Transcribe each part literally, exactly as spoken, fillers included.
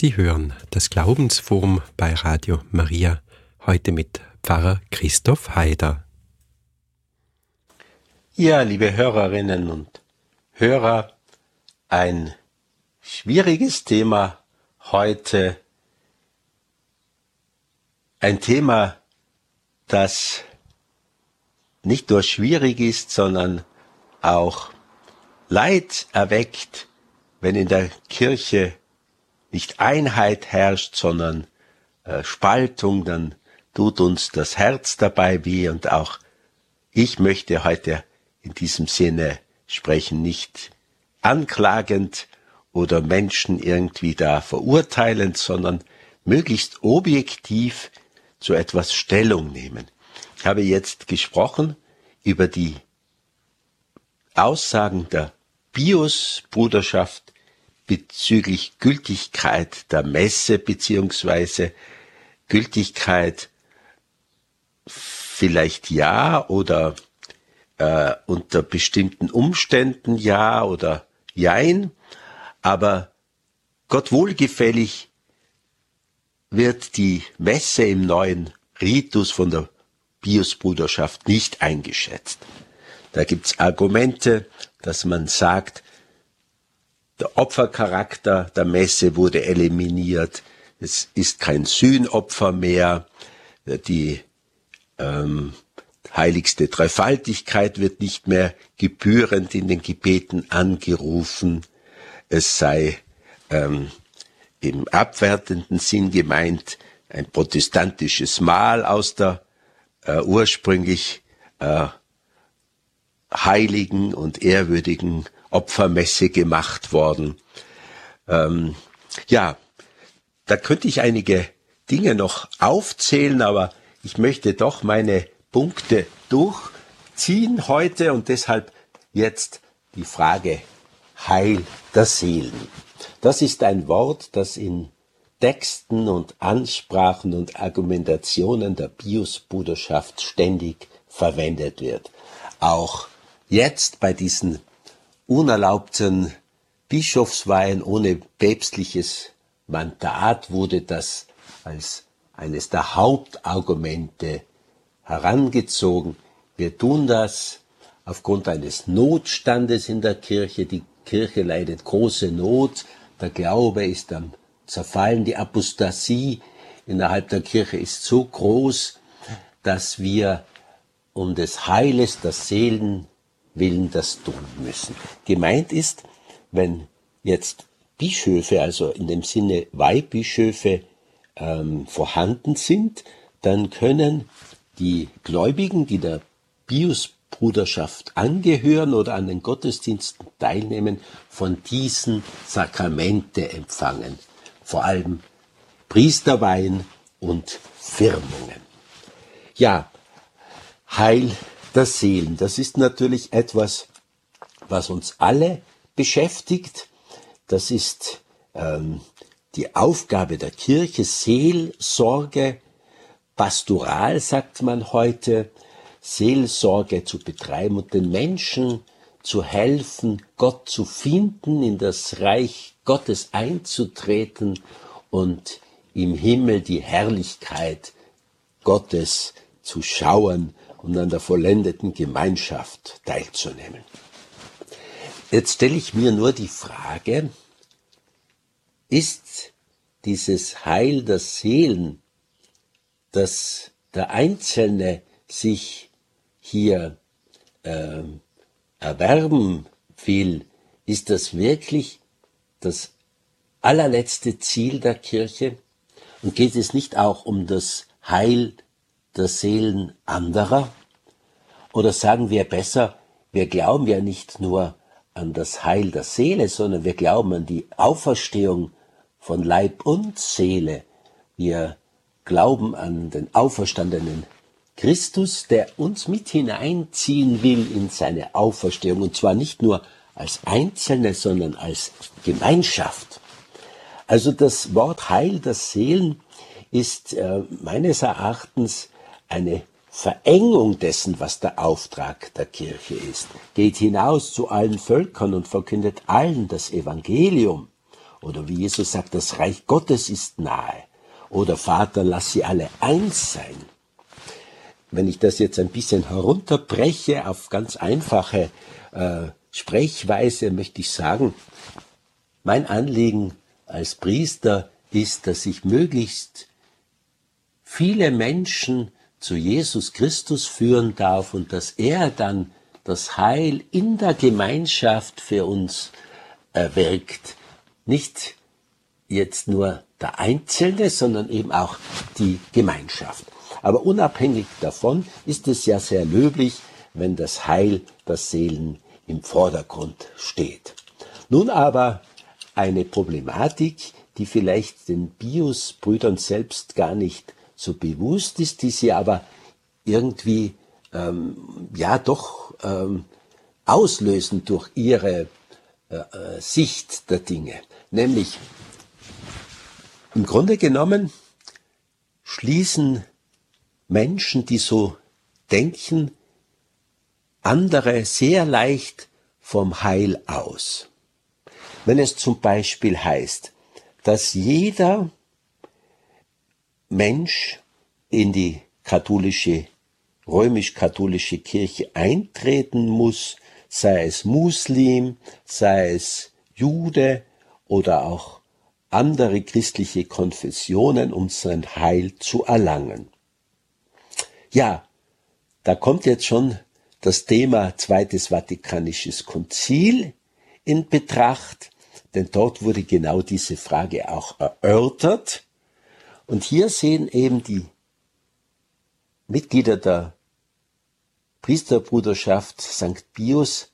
Sie hören das Glaubensforum bei Radio Maria, heute mit Pfarrer Christoph Haider. Ja, liebe Hörerinnen und Hörer, ein schwieriges Thema heute. Ein Thema, das nicht nur schwierig ist, sondern auch Leid erweckt, wenn in der Kirche nicht Einheit herrscht, sondern äh, Spaltung, dann tut uns das Herz dabei weh. Und auch ich möchte heute in diesem Sinne sprechen, nicht anklagend oder Menschen irgendwie da verurteilend, sondern möglichst objektiv zu etwas Stellung nehmen. Ich habe jetzt gesprochen über die Aussagen der Pius-Bruderschaft bezüglich Gültigkeit der Messe beziehungsweise Gültigkeit vielleicht ja oder äh, unter bestimmten Umständen ja oder jein, aber Gott wohlgefällig wird die Messe im neuen Ritus von der Pius-Bruderschaft nicht eingeschätzt. Da gibt's Argumente, dass man sagt, der Opfercharakter der Messe wurde eliminiert, es ist kein Sühnopfer mehr, die ähm, heiligste Dreifaltigkeit wird nicht mehr gebührend in den Gebeten angerufen, es sei ähm, im abwertenden Sinn gemeint ein protestantisches Mahl aus der äh, ursprünglich äh, heiligen und ehrwürdigen Opfermesse gemacht worden. Ähm, ja, da könnte ich einige Dinge noch aufzählen, aber ich möchte doch meine Punkte durchziehen heute und deshalb jetzt die Frage Heil der Seelen. Das ist ein Wort, das in Texten und Ansprachen und Argumentationen der Pius-Bruderschaft ständig verwendet wird. Auch jetzt bei diesen unerlaubten Bischofsweihen ohne päpstliches Mandat wurde das als eines der Hauptargumente herangezogen. Wir tun das aufgrund eines Notstandes in der Kirche. Die Kirche leidet große Not. Der Glaube ist am Zerfallen. Die Apostasie innerhalb der Kirche ist so groß, dass wir um des Heiles der Seelen willen das tun müssen. Gemeint ist, wenn jetzt Bischöfe, also in dem Sinne Weihbischöfe, ähm, vorhanden sind, dann können die Gläubigen, die der Pius-Bruderschaft angehören oder an den Gottesdiensten teilnehmen, von diesen Sakramente empfangen. Vor allem Priesterweihen und Firmungen. Ja, Heil der Seelen, das ist natürlich etwas, was uns alle beschäftigt. Das ist ähm, die Aufgabe der Kirche, Seelsorge, Pastoral sagt man heute, Seelsorge zu betreiben und den Menschen zu helfen, Gott zu finden, in das Reich Gottes einzutreten und im Himmel die Herrlichkeit Gottes zu schauen und an der vollendeten Gemeinschaft teilzunehmen. Jetzt stelle ich mir nur die Frage, ist dieses Heil der Seelen, dass der Einzelne sich hier äh, erwerben will, ist das wirklich das allerletzte Ziel der Kirche? Und geht es nicht auch um das Heil der Seelen anderer? Oder sagen wir besser, wir glauben ja nicht nur an das Heil der Seele, sondern wir glauben an die Auferstehung von Leib und Seele. Wir glauben an den auferstandenen Christus, der uns mit hineinziehen will in seine Auferstehung, und zwar nicht nur als Einzelne, sondern als Gemeinschaft. Also das Wort Heil der Seelen ist äh, meines Erachtens eine Verengung dessen, was der Auftrag der Kirche ist. Geht hinaus zu allen Völkern und verkündet allen das Evangelium. Oder wie Jesus sagt, das Reich Gottes ist nahe. Oder Vater, lass sie alle eins sein. Wenn ich das jetzt ein bisschen herunterbreche auf ganz einfache äh, Sprechweise, möchte ich sagen, mein Anliegen als Priester ist, dass ich möglichst viele Menschen zu Jesus Christus führen darf und dass er dann das Heil in der Gemeinschaft für uns erwirkt. Nicht jetzt nur der Einzelne, sondern eben auch die Gemeinschaft. Aber unabhängig davon ist es ja sehr löblich, wenn das Heil der Seelen im Vordergrund steht. Nun aber eine Problematik, die vielleicht den Pius-Brüdern selbst gar nicht so bewusst ist, die sie aber irgendwie ähm, ja doch ähm, auslösen durch ihre äh, Sicht der Dinge. Nämlich im Grunde genommen schließen Menschen, die so denken, andere sehr leicht vom Heil aus. Wenn es zum Beispiel heißt, dass jeder Mensch in die katholische, römisch-katholische Kirche eintreten muss, sei es Muslim, sei es Jude oder auch andere christliche Konfessionen, um sein Heil zu erlangen. Ja, da kommt jetzt schon das Thema Zweites Vatikanisches Konzil in Betracht, denn dort wurde genau diese Frage auch erörtert. Und hier sehen eben die Mitglieder der Priesterbruderschaft Sankt Pius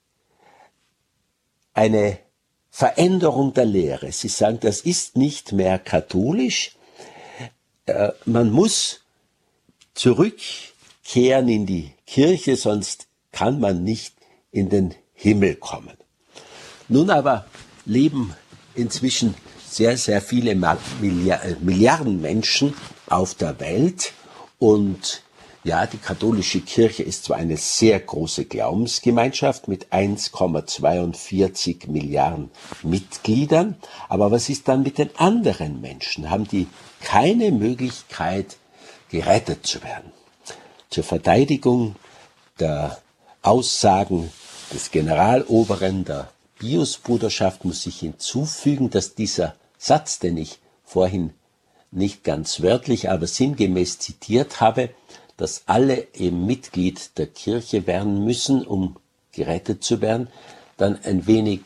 eine Veränderung der Lehre. Sie sagen, das ist nicht mehr katholisch. Äh, man muss zurückkehren in die Kirche, sonst kann man nicht in den Himmel kommen. Nun aber leben inzwischen sehr, sehr viele Milliarden Menschen auf der Welt und ja, die katholische Kirche ist zwar eine sehr große Glaubensgemeinschaft mit eins Komma zweiundvierzig Milliarden Mitgliedern, aber was ist dann mit den anderen Menschen? Haben die keine Möglichkeit, gerettet zu werden? Zur Verteidigung der Aussagen des Generaloberen der Pius-Bruderschaft muss ich hinzufügen, dass dieser Satz, den ich vorhin nicht ganz wörtlich, aber sinngemäß zitiert habe, dass alle eben Mitglied der Kirche werden müssen, um gerettet zu werden, dann ein wenig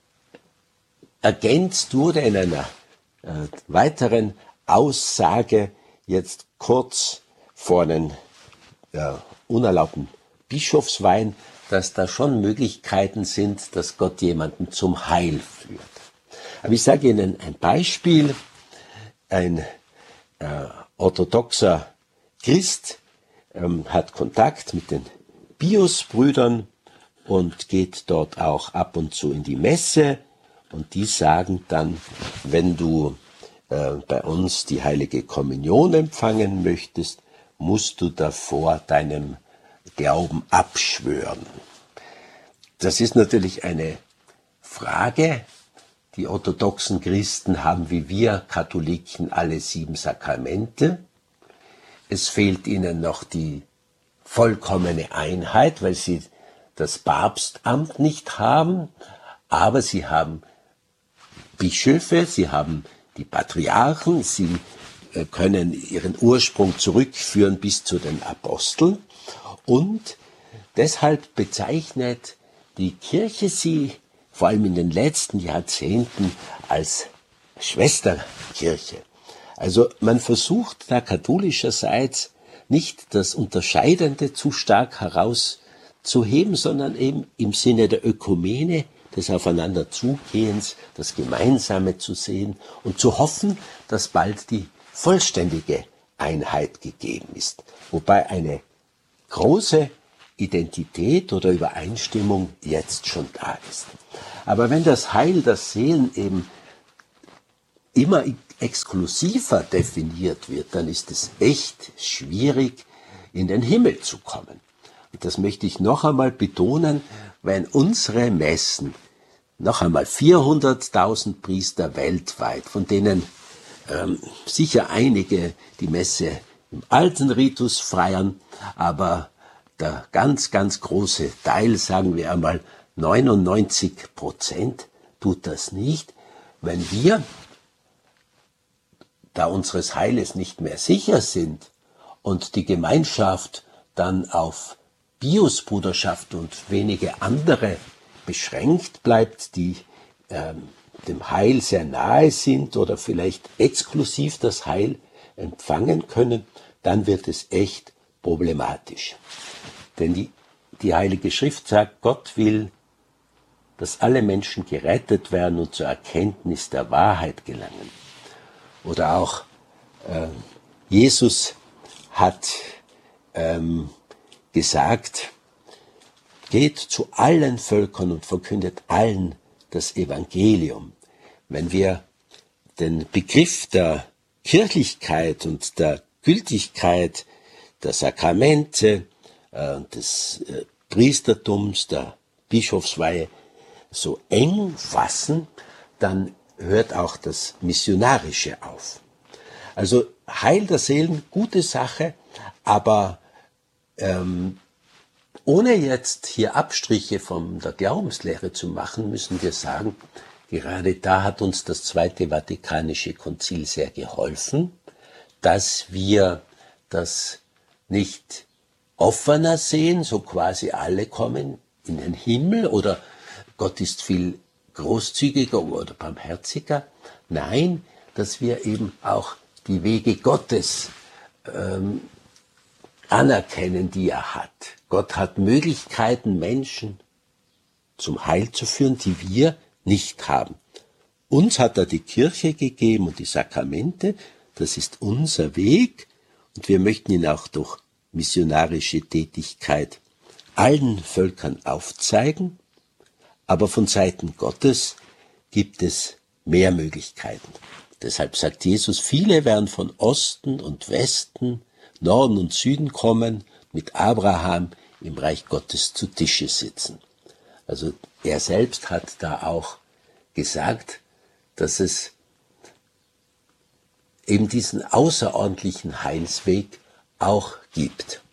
ergänzt wurde in einer äh, weiteren Aussage, jetzt kurz vor den äh, unerlaubten Bischofsweihen, dass da schon Möglichkeiten sind, dass Gott jemanden zum Heil führt. Aber ich sage Ihnen ein Beispiel. Ein äh, orthodoxer Christ ähm, hat Kontakt mit den Pius-Brüdern und geht dort auch ab und zu in die Messe. Und die sagen dann, wenn du äh, bei uns die heilige Kommunion empfangen möchtest, musst du davor deinem Glauben abschwören. Das ist natürlich eine Frage. Die orthodoxen Christen haben wie wir Katholiken alle sieben Sakramente. Es fehlt ihnen noch die vollkommene Einheit, weil sie das Papstamt nicht haben, aber sie haben Bischöfe, sie haben die Patriarchen, sie können ihren Ursprung zurückführen bis zu den Aposteln und deshalb bezeichnet die Kirche sie vor allem in den letzten Jahrzehnten als Schwesterkirche. Also man versucht da katholischerseits nicht das Unterscheidende zu stark herauszuheben, sondern eben im Sinne der Ökumene, des Aufeinanderzugehens, das Gemeinsame zu sehen und zu hoffen, dass bald die vollständige Einheit gegeben ist. Wobei eine große Identität oder Übereinstimmung jetzt schon da ist. Aber wenn das Heil der Seelen eben immer exklusiver definiert wird, dann ist es echt schwierig, in den Himmel zu kommen. Und das möchte ich noch einmal betonen, wenn unsere Messen noch einmal vierhunderttausend Priester weltweit, von denen ähm, sicher einige die Messe im alten Ritus feiern, aber der ganz, ganz große Teil, sagen wir einmal neunundneunzig Prozent, tut das nicht. Wenn wir, da unseres Heiles nicht mehr sicher sind und die Gemeinschaft dann auf Piusbruderschaft und wenige andere beschränkt bleibt, die ähm, dem Heil sehr nahe sind oder vielleicht exklusiv das Heil empfangen können, dann wird es echt problematisch. Denn die, die Heilige Schrift sagt, Gott will, dass alle Menschen gerettet werden und zur Erkenntnis der Wahrheit gelangen. Oder auch äh, Jesus hat ähm, gesagt, geht zu allen Völkern und verkündet allen das Evangelium. Wenn wir den Begriff der Kirchlichkeit und der Gültigkeit der Sakramente, äh, des äh, Priestertums, der Bischofsweihe so eng fassen, dann hört auch das Missionarische auf. Also Heil der Seelen, gute Sache, aber ähm, ohne jetzt hier Abstriche von der Glaubenslehre zu machen, müssen wir sagen, gerade da hat uns das Zweite Vatikanische Konzil sehr geholfen, dass wir das nicht offener sehen, so quasi alle kommen in den Himmel oder Gott ist viel großzügiger oder barmherziger. Nein, dass wir eben auch die Wege Gottes ähm, anerkennen, die er hat. Gott hat Möglichkeiten, Menschen zum Heil zu führen, die wir nicht haben. Uns hat er die Kirche gegeben und die Sakramente, das ist unser Weg und wir möchten ihn auch durch missionarische Tätigkeit allen Völkern aufzeigen, aber von Seiten Gottes gibt es mehr Möglichkeiten. Deshalb sagt Jesus, viele werden von Osten und Westen, Norden und Süden kommen, mit Abraham im Reich Gottes zu Tische sitzen. Also er selbst hat da auch gesagt, dass es eben diesen außerordentlichen Heilsweg auch gibt.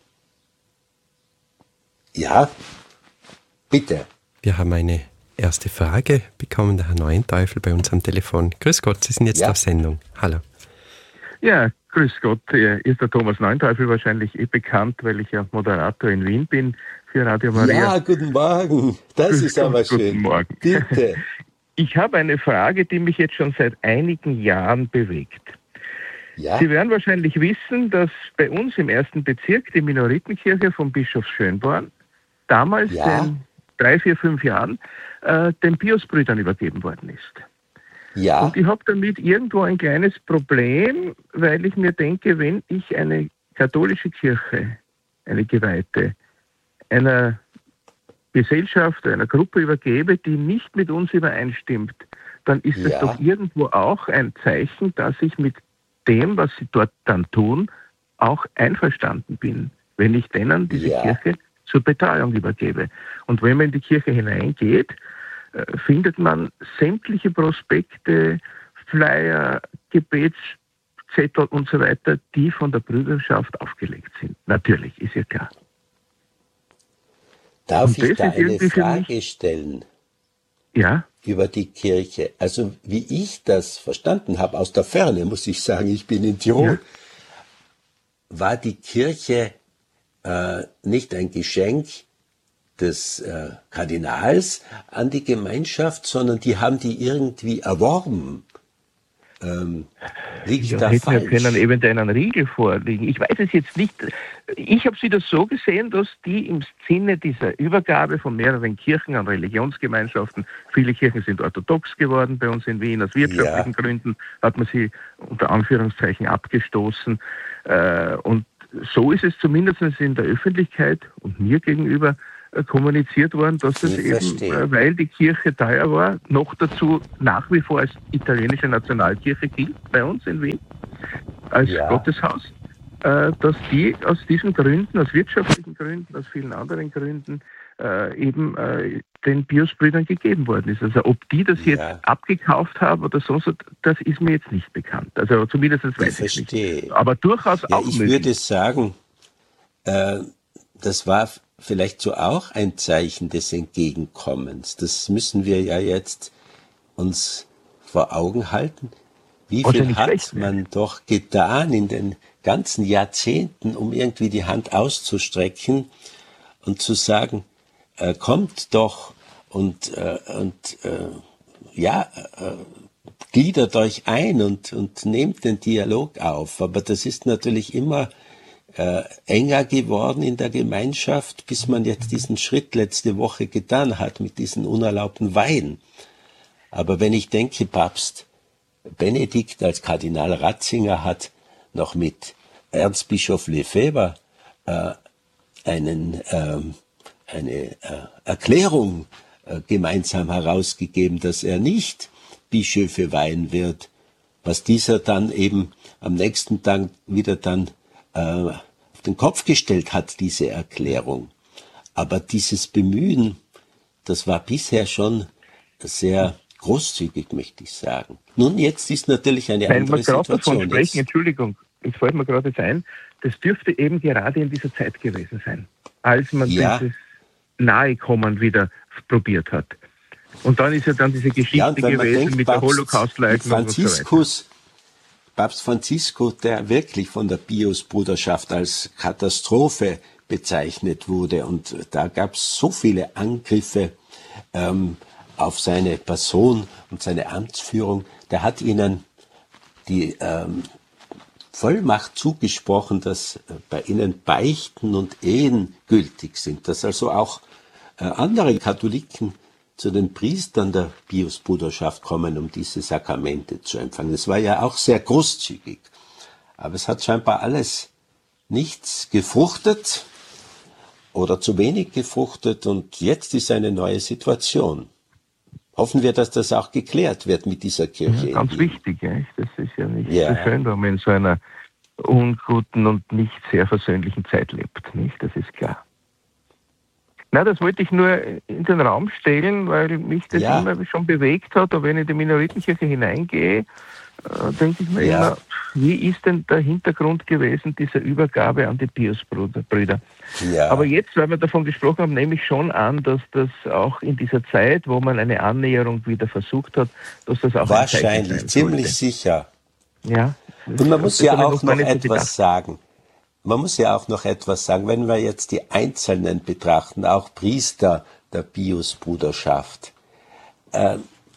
Ja, bitte. Wir haben eine erste Frage bekommen, der Herr Neuenteufel bei uns am Telefon. Grüß Gott, Sie sind jetzt Ja. auf Sendung. Hallo. Ja, grüß Gott. Hier ist der Thomas Neuenteufel wahrscheinlich eh bekannt, weil ich ja Moderator in Wien bin für Radio Maria. Ja, guten Morgen. Das Grüß ist Gott, aber guten schön. Morgen. Bitte. Ich habe eine Frage, die mich jetzt schon seit einigen Jahren bewegt. Ja, Sie werden wahrscheinlich wissen, dass bei uns im ersten Bezirk die Minoritenkirche vom Bischof Schönborn damals Ja. in drei, vier, fünf Jahren äh, den Piusbrüdern übergeben worden ist. ja, Und ich habe damit irgendwo ein kleines Problem, weil ich mir denke, wenn ich eine katholische Kirche, eine Geweihte, einer Gesellschaft, einer Gruppe übergebe, die nicht mit uns übereinstimmt, dann ist das Ja. doch irgendwo auch ein Zeichen, dass ich mit dem, was sie dort dann tun, auch einverstanden bin, wenn ich denen diese Ja. Kirche zur Betreuung übergebe. Und wenn man in die Kirche hineingeht, äh, findet man sämtliche Prospekte, Flyer, Gebetszettel und so weiter, die von der Brüderschaft aufgelegt sind. Natürlich, ist ja klar. darf Und ich das da ist eine irgendwie für Frage stellen Ja, über die Kirche? Also wie ich das verstanden habe, aus der Ferne muss ich sagen, ich bin in Tirol, war die Kirche äh, nicht ein Geschenk des äh, Kardinals an die Gemeinschaft, sondern die haben die irgendwie erworben. Ähm, liege ich ja, da hätten ja falsch? können eventuell einen Riegel vorliegen. Ich weiß es jetzt nicht. Ich habe sie das so gesehen, dass die im Sinne dieser Übergabe von mehreren Kirchen an Religionsgemeinschaften, viele Kirchen sind orthodox geworden bei uns in Wien, aus wirtschaftlichen Ja. Gründen hat man sie unter Anführungszeichen abgestoßen. Äh, und so ist es zumindest in der Öffentlichkeit und mir gegenüber äh, kommuniziert worden, dass es Ich eben, verstehe. äh, weil die Kirche teuer war, noch dazu nach wie vor als italienische Nationalkirche gilt bei uns in Wien, als Ja. Gotteshaus, äh, dass die aus diesen Gründen, aus wirtschaftlichen Gründen, aus vielen anderen Gründen, äh, eben äh, den Pius-Brüdern gegeben worden ist. Also ob die das jetzt Ja. abgekauft haben oder sonst, das ist mir jetzt nicht bekannt. Also zumindest Ich weiß ich nicht. verstehe. Aber durchaus Ja, auch ich möglich. würde sagen, äh, das war f- vielleicht so auch ein Zeichen des Entgegenkommens. Das müssen wir ja jetzt uns vor Augen halten. Wie Was ja viel nicht hat schlecht wäre. man doch getan in den ganzen Jahrzehnten, um irgendwie die Hand auszustrecken und zu sagen, äh, kommt doch und, äh, und äh, ja, äh, gliedert euch ein und, und nehmt den Dialog auf. Aber das ist natürlich immer äh, enger geworden in der Gemeinschaft, bis man jetzt diesen Schritt letzte Woche getan hat mit diesen unerlaubten Weihen. Aber wenn ich denke, Papst Benedikt als Kardinal Ratzinger hat noch mit Erzbischof Lefebvre äh, einen, ähm, eine äh, Erklärung äh, gemeinsam herausgegeben, dass er nicht Bischöfe weihen wird, was dieser dann eben am nächsten Tag wieder dann äh, auf den Kopf gestellt hat, diese Erklärung. Aber dieses Bemühen, das war bisher schon sehr großzügig, möchte ich sagen. Nun, jetzt ist natürlich eine Wenn andere wir gerade davon Situation. sprechen, Jetzt, Entschuldigung, jetzt fällt mir gerade jetzt ein, das dürfte eben gerade in dieser Zeit gewesen sein, als man Ja. dieses Nahekommen wieder probiert hat. Und dann ist ja dann diese Geschichte ja, und wenn man gewesen denkt, mit der Papst, mit Holocaustleugnung und so weiter. Franziskus, Papst Franziskus, der wirklich von der Pius-Bruderschaft als Katastrophe bezeichnet wurde, und da gab es so viele Angriffe ähm, auf seine Person und seine Amtsführung, der hat ihnen die ähm, Vollmacht zugesprochen, dass äh, bei ihnen Beichten und Ehen gültig sind, dass also auch äh, andere Katholiken zu den Priestern der Pius-Bruderschaft kommen, um diese Sakramente zu empfangen. Das war ja auch sehr großzügig. Aber es hat scheinbar alles nichts gefruchtet oder zu wenig gefruchtet, und jetzt ist eine neue Situation. Hoffen wir, dass das auch geklärt wird mit dieser Kirche. Ja, ganz in Wien. wichtig, ja. Das ist ja nicht Ja. so schön, wenn man in so einer unguten und nicht sehr versöhnlichen Zeit lebt, nicht? Das ist klar. Na, das wollte ich nur in den Raum stellen, weil mich das Ja. immer schon bewegt hat. Und wenn ich in die Minoritenkirche hineingehe, äh, denke ich mir Ja. immer, wie ist denn der Hintergrund gewesen dieser Übergabe an die Pius-Brüder? Ja. Aber jetzt, weil wir davon gesprochen haben, nehme ich schon an, dass das auch in dieser Zeit, wo man eine Annäherung wieder versucht hat, dass das auch ein Zeichen Wahrscheinlich, sein ziemlich sollte. sicher. Ja. Und man muss Das ja habe ich auch gar noch nicht so etwas gedacht. sagen. Man muss ja auch noch etwas sagen, wenn wir jetzt die Einzelnen betrachten, auch Priester der Pius-Bruderschaft, äh,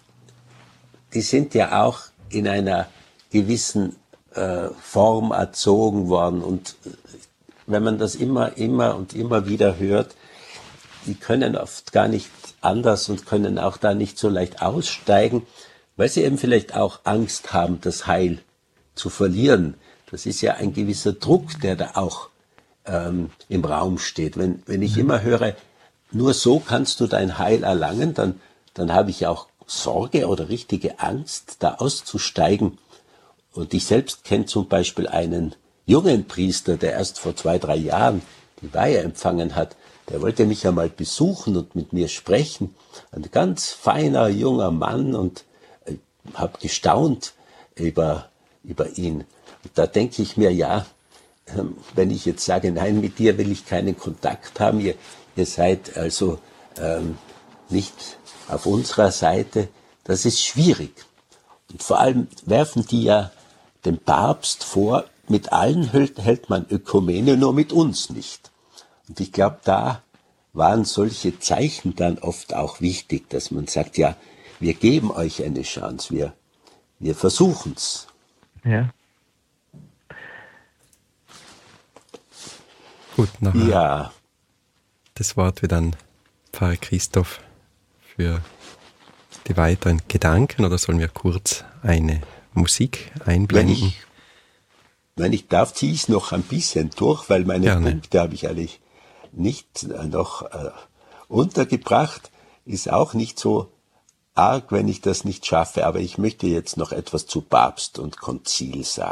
die sind ja auch in einer gewissen äh, Form erzogen worden, und äh, wenn man das immer, immer und immer wieder hört, die können oft gar nicht anders und können auch da nicht so leicht aussteigen, weil sie eben vielleicht auch Angst haben, das Heil zu verlieren. Das ist ja ein gewisser Druck, der da auch ähm, im Raum steht. Wenn, wenn ich immer höre, nur so kannst du dein Heil erlangen, dann, dann habe ich auch Sorge oder richtige Angst, da auszusteigen. Und ich selbst kenne zum Beispiel einen jungen Priester, der erst vor zwei, drei Jahren die Weihe empfangen hat. Der wollte mich einmal besuchen und mit mir sprechen. Ein ganz feiner, junger Mann, und ich habe gestaunt über, über ihn. Und da denke ich mir, ja, wenn ich jetzt sage, nein, mit dir will ich keinen Kontakt haben, ihr, ihr seid also ähm, nicht auf unserer Seite, das ist schwierig. Und vor allem werfen die ja dem Papst vor, mit allen hält, hält man Ökumene, nur mit uns nicht. Und ich glaube, da waren solche Zeichen dann oft auch wichtig, dass man sagt, ja, wir geben euch eine Chance, wir, wir versuchen's. Ja. Gut, nachher Ja, das Wort wieder an Pfarrer Christoph für die weiteren Gedanken, oder sollen wir kurz eine Musik wenn einblenden? ich, wenn ich darf, ziehe ich es noch ein bisschen durch, weil meine Gerne. Punkte habe ich eigentlich nicht äh, noch äh, untergebracht. Ist auch nicht so arg, wenn ich das nicht schaffe, aber ich möchte jetzt noch etwas zu Papst und Konzil sagen.